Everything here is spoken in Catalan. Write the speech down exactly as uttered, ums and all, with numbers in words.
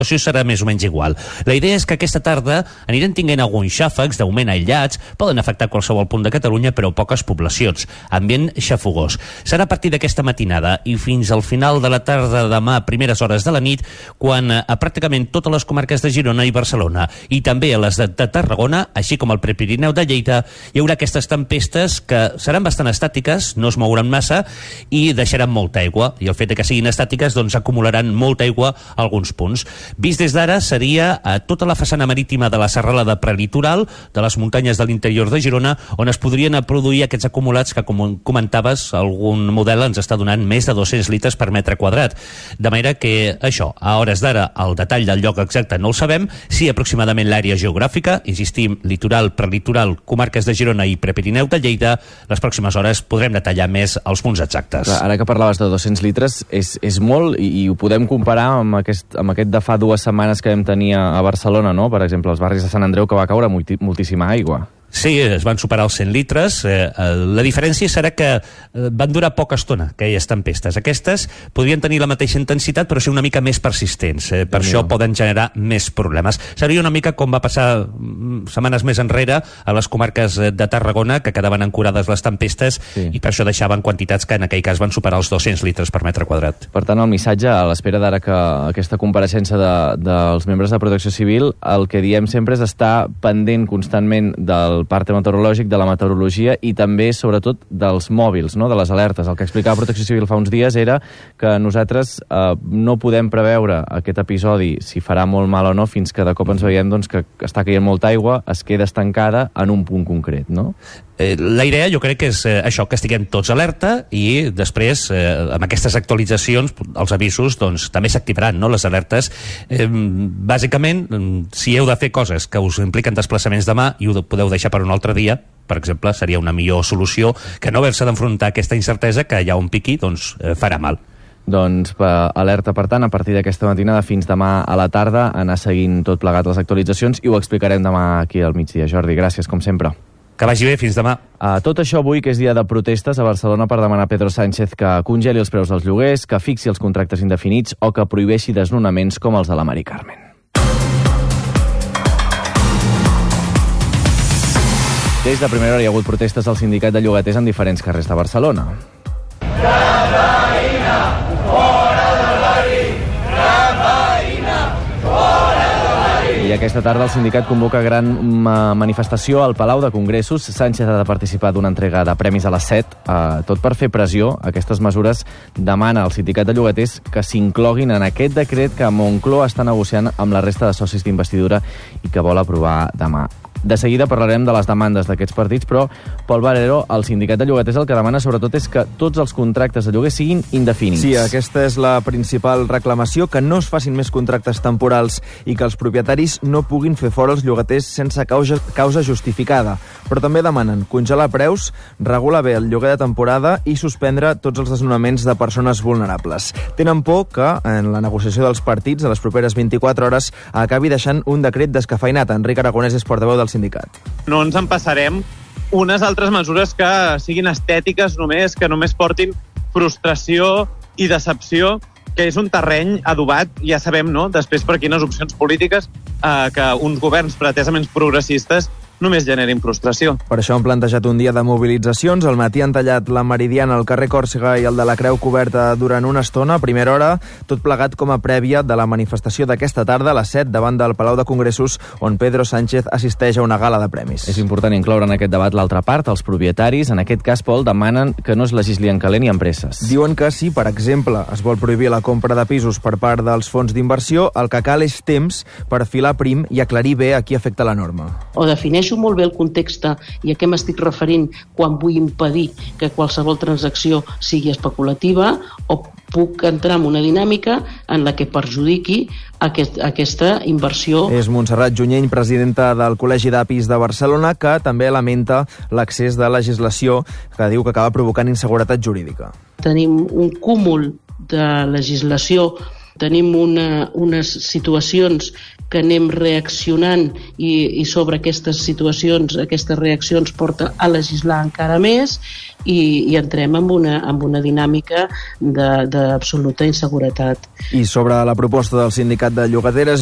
Això serà més o menys igual. La idea és que aquesta tarda anirem tinguent alguns xàfecs d'augment aïllats, poden afectar qualsevol punt de Catalunya, però poques poblacions. Ambient xafogós. Serà a partir d'aquesta matinada i fins al final de la tarda demà, primeres hores de la nit, quan a pràcticament totes les comarques de Girona i Barcelona, i també a les de, de Tarragona, així com al Prepirineu de Lleida, hi haurà aquestes tempestes que seran bastant estàtiques, no es mouran massa i deixaran molta aigua. I el fet de que siguin estàtiques, doncs acumularan molta aigua a alguns punts. Vist des d'ara, seria a tota la façana marítima de la serralada prelitoral, de les muntanyes de l'interior de Girona, on es podrien produir aquests acumulats que, com comentaves, algun model ens està donant més de dos-cents litres per metre quadrat. De manera que això, a hores d'ara, el detall del lloc exacte no el sabem, sí aproximadament l'àrea geogràfica, insistim, litoral, prelitoral, comarques de Girona i Prepirineu de Lleida, les pròximes hores podrem detallar més els punts exactes. Ara que parlaves de dos-cents litres, és, és molt, i, i ho podem comparar amb aquest, amb aquest de fa dues setmanes que vam tenir a Barcelona, no? Per exemple, els barris de Sant Andreu, que va caure moltíssima aigua. Sí, es van superar els cent litres. Eh, la diferència serà que eh, van durar poca estona, aquelles tempestes. Aquestes podrien tenir la mateixa intensitat, però ser una mica més persistents. Eh, per això poden generar més problemes. Seria una mica com va passar mm, setmanes més enrere a les comarques de Tarragona, que quedaven ancorades les tempestes, sí. I per això deixaven quantitats que en aquell cas van superar els dos-cents litres per metre quadrat. Per tant, el missatge, a l'espera d'ara que aquesta compareixença de, dels membres de Protecció Civil, el que diem sempre és estar pendent constantment del part meteorològic, de la meteorologia i també, sobretot, dels mòbils, no? De les alertes. El que explicava Protecció Civil fa uns dies era que nosaltres eh, no podem preveure aquest episodi, si farà molt mal o no, fins que de cop ens veiem doncs, que està caient molta aigua, es queda estancada en un punt concret, no? Eh, la idea jo crec que és eh, això, que estiguem tots alerta i després, eh, amb aquestes actualitzacions, els avisos doncs, també s'activaran, no?, les alertes. Eh, bàsicament, si heu de fer coses que us impliquen desplaçaments demà i ho podeu deixar per un altre dia, per exemple, seria una millor solució que no haver-se d'enfrontar a aquesta incertesa que allà on piqui doncs, eh, farà mal. Doncs alerta, per tant, a partir d'aquesta matinada fins demà a la tarda, anar seguint tot plegat les actualitzacions i ho explicarem demà aquí al migdia. Jordi, gràcies, com sempre. Que vagi bé, fins demà. Uh, tot això avui, que és dia de protestes a Barcelona per demanar a Pedro Sánchez que congeli els preus dels lloguers, que fixi els contractes indefinits o que prohibeixi desnonaments com els de la Mari Carmen. Des de primera hora hi ha hagut protestes al sindicat de llogaters en diferents carrers de Barcelona. Rafaïna, fora del barri! Rafaïna, fora del barri! I aquesta tarda el sindicat convoca gran manifestació al Palau de Congressos. Sánchez ha de participar d'una entrega de premis a les set. Eh, tot per fer pressió. Aquestes mesures demana al sindicat de llogaters que s'incloguin en aquest decret que Moncloa està negociant amb la resta de socis d'investidura i que vol aprovar demà. De seguida parlarem de les demandes d'aquests partits, però Pol Valero, el sindicat de llogaters, el que demana sobretot és que tots els contractes de lloguer siguin indefinits. Sí, aquesta és la principal reclamació, que no es facin més contractes temporals i que els propietaris no puguin fer fora els llogaters sense causa, causa justificada. Però també demanen congelar preus, regular bé el lloguer de temporada i suspendre tots els desnonaments de persones vulnerables. Tenen por que, en la negociació dels partits, a les properes vint-i-quatre hores, acabi deixant un decret descafeïnat. Enric Aragonès és portaveu del sindicat. No ens en passarem unes altres mesures que siguin estètiques només, que només portin frustració i decepció, que és un terreny adobat, ja sabem, no?, després per quines opcions polítiques, eh, que uns governs pretesament progressistes només generin frustració. Per això han plantejat un dia de mobilitzacions. Al matí han tallat la Meridiana al carrer Còrsega i el de la Creu Coberta durant una estona, a primera hora, tot plegat com a prèvia de la manifestació d'aquesta tarda a les set davant del Palau de Congressos, on Pedro Sánchez assisteix a una gala de premis. És important incloure en aquest debat l'altra part, els propietaris. En aquest cas, Pol, demanen que no es legisli en calent i en presses. Diuen que si, per exemple, es vol prohibir la compra de pisos per part dels fons d'inversió, el que cal és temps per filar prim i aclarir bé a qui afecta la norma. O defineixo molt bé el context i a què m'estic referint quan vull impedir que qualsevol transacció sigui especulativa, o puc entrar en una dinàmica en la que perjudiqui aquest, aquesta inversió. És Montserrat Junyent, presidenta del Col·legi d'Apis de Barcelona, que també lamenta l'accés de legislació que diu que acaba provocant inseguretat jurídica. Tenim un cúmul de legislació tenim una, unes situacions que anem reaccionant i, i sobre aquestes situacions, aquestes reaccions porta a legislar encara més i, i entrem en una, en una dinàmica d'absoluta inseguretat. I sobre la proposta del sindicat de llogateres,